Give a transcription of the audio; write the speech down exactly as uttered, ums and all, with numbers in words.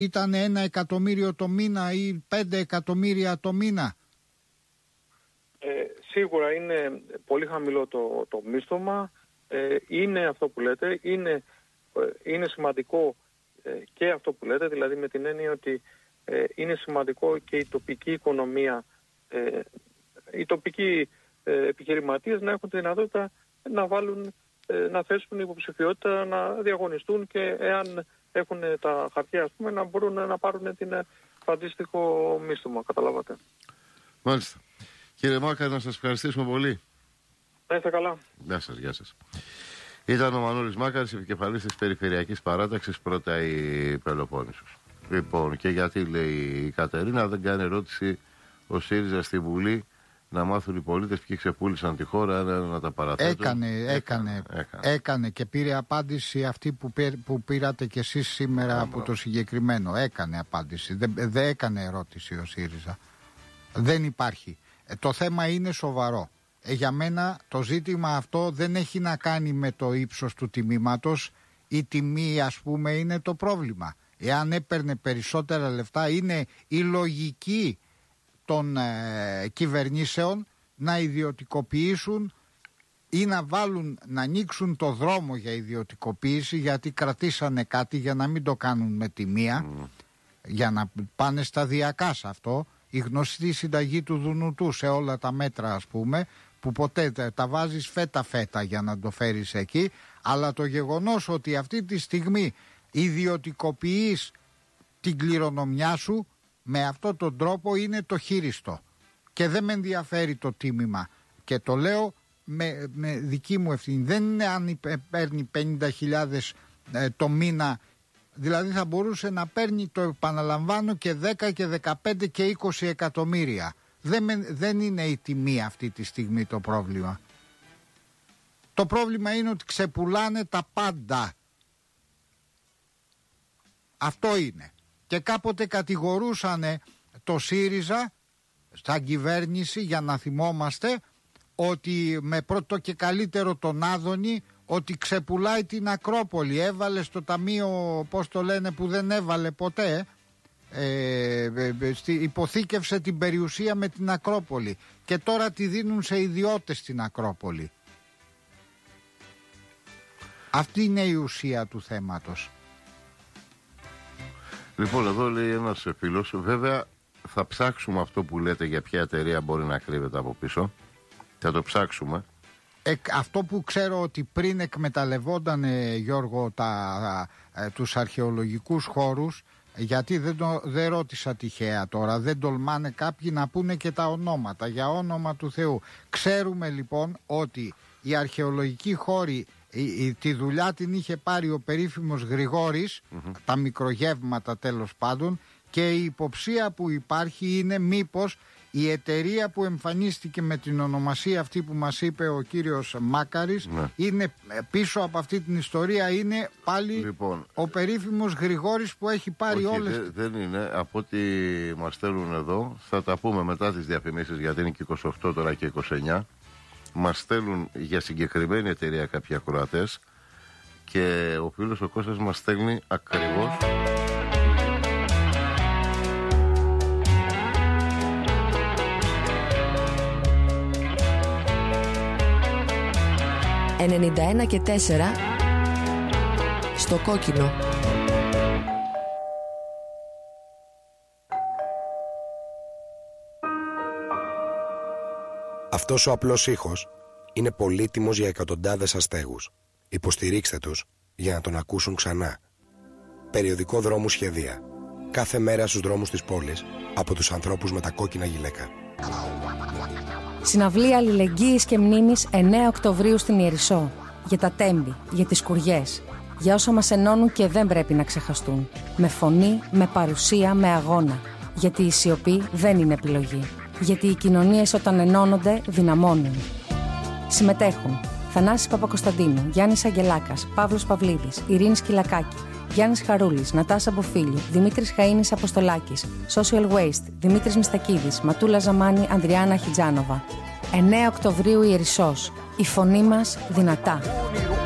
ήταν ένα εκατομμύριο το μήνα ή πέντε εκατομμύρια το μήνα? Ε, σίγουρα είναι πολύ χαμηλό το, το μίσθωμα. Ε, είναι αυτό που λέτε, είναι, ε, είναι σημαντικό ε, και αυτό που λέτε, δηλαδή με την έννοια ότι ε, είναι σημαντικό και η τοπική οικονομία, ε, οι τοπικοί ε, επιχειρηματίες να έχουν τη δυνατότητα να βάλουν, ε, να θέσουν υποψηφιότητα, να διαγωνιστούν και εάν έχουν τα χαρτιά, ας πούμε, να μπορούν να πάρουν την το αντίστοιχο μίσθωμα, καταλάβατε. Μάλιστα. Κύριε Μάκαρη, να σας ευχαριστήσουμε πολύ. Να είστε καλά. Γεια σας, γεια σας. Ήταν ο Μανώλης Μάκαρης, επικεφαλής της Περιφερειακής Παράταξης Πρώτα η Πελοπόννησος. Λοιπόν, και γιατί, λέει η Κατερίνα, δεν κάνει ερώτηση ο ΣΥΡΙΖΑ στη Βουλή να μάθουν οι πολίτες ποιοι ξεπούλησαν τη χώρα, να τα παραθέτουν? Έκανε, έκανε, έκανε, έκανε. έκανε και πήρε απάντηση αυτή που, πήρ, που πήρατε κι εσείς σήμερα Άμα. από το συγκεκριμένο. Έκανε απάντηση. Δεν, δεν έκανε ερώτηση ο ΣΥΡΙΖΑ. Δεν υπάρχει. Ε, το θέμα είναι σοβαρό. Ε, για μένα το ζήτημα αυτό δεν έχει να κάνει με το ύψος του τιμήματος. Η τιμή, ας πούμε, είναι το πρόβλημα. Εάν έπαιρνε περισσότερα λεφτά, είναι η λογική των ε, κυβερνήσεων να ιδιωτικοποιήσουν ή να βάλουν, να ανοίξουν το δρόμο για ιδιωτικοποίηση, γιατί κρατήσανε κάτι για να μην το κάνουν με τη μία, mm. για να πάνε σταδιακά σε αυτό. Η γνωστή συνταγή του Δουνουτού σε όλα τα μέτρα, ας πούμε, που ποτέ τα βάζεις φέτα φέτα για να το φέρεις εκεί, αλλά το γεγονός ότι αυτή τη στιγμή ιδιωτικοποιείς την κληρονομιά σου με αυτόν τον τρόπο είναι το χείριστο και δεν με ενδιαφέρει το τίμημα και το λέω με, με δική μου ευθύνη. Δεν είναι αν παίρνει πενήντα χιλιάδες ε, το μήνα, δηλαδή θα μπορούσε να παίρνει, το επαναλαμβάνω, και δέκα και δεκαπέντε και είκοσι εκατομμύρια. Δεν, με, δεν είναι η τιμή αυτή τη στιγμή το πρόβλημα. Το πρόβλημα είναι ότι ξεπουλάνε τα πάντα. Αυτό είναι. Και κάποτε κατηγορούσανε το ΣΥΡΙΖΑ σαν κυβέρνηση, για να θυμόμαστε, ότι με πρώτο και καλύτερο τον Άδωνη, ότι ξεπουλάει την Ακρόπολη. Έβαλε στο ταμείο, πώς το λένε, που δεν έβαλε ποτέ, ε, ε, στη, υποθήκευσε την περιουσία με την Ακρόπολη και τώρα τη δίνουν σε ιδιώτες στην Ακρόπολη. Αυτή είναι η ουσία του θέματος. Λοιπόν, εδώ λέει ένας φίλος, βέβαια θα ψάξουμε αυτό που λέτε για ποια εταιρεία μπορεί να κρύβεται από πίσω. Θα το ψάξουμε. Ε, αυτό που ξέρω ότι πριν εκμεταλλευόταν, ε, Γιώργο, τα, ε, τους αρχαιολογικούς χώρους, γιατί δεν, το, δεν ρώτησα τυχαία τώρα, δεν τολμάνε κάποιοι να πούνε και τα ονόματα, για όνομα του Θεού. Ξέρουμε λοιπόν ότι οι αρχαιολογικοί χώροι, η, η, τη δουλειά την είχε πάρει ο περίφημος Γρηγόρης, mm-hmm. τα μικρογεύματα τέλος πάντων, και η υποψία που υπάρχει είναι μήπως η εταιρεία που εμφανίστηκε με την ονομασία αυτή που μας είπε ο κύριος Μάκαρης, ναι. είναι πίσω από αυτή την ιστορία, είναι πάλι λοιπόν, ο περίφημος Γρηγόρης που έχει πάρει όχι, όλες... Δε, δεν είναι, από ό,τι μας στέλνουν εδώ, θα τα πούμε μετά τις διαφημίσεις, γιατί είναι και είκοσι οκτώ τώρα και είκοσι εννιά. Μας στέλνουν για συγκεκριμένη εταιρεία κάποιοι ακροατές και ο φίλος ο Κώστας μας στέλνει ακριβώς... ενενήντα ένα και τέσσερα στο κόκκινο. Αυτός ο απλός ήχος είναι πολύτιμος για εκατοντάδες αστέγους. Υποστηρίξτε τους για να τον ακούσουν ξανά. Περιοδικό Δρόμου Σχεδία. Κάθε μέρα στους δρόμους της πόλης από τους ανθρώπους με τα κόκκινα γυλαίκα. Συναυλία Αλληλεγγύης και Μνήμης εννέα Οκτωβρίου στην Ιερισσό. Για τα τέμπη, για τις σκουριές. Για όσα μας ενώνουν και δεν πρέπει να ξεχαστούν. Με φωνή, με παρουσία, με αγώνα. Γιατί η σιωπή δεν είναι επιλογή. Γιατί οι κοινωνίες όταν ενώνονται δυναμώνουν. Συμμετέχουν Θανάσης Παπακοσταντίνου, Γιάννης Αγγελάκας, Παύλος Παυλίδης, Ειρήνη Σκυλακάκη, Γιάννης Χαρούλης, Νατάσα Μποφίλιου, Δημήτρης Χαΐνης Αποστολάκης, Social Waste, Δημήτρης Μιστακίδης, Ματούλα Ζαμάνη, Ανδριάννα Χιτζάνοβα. εννέα Οκτωβρίου Ιερισσός. Η φωνή μας δυνατά.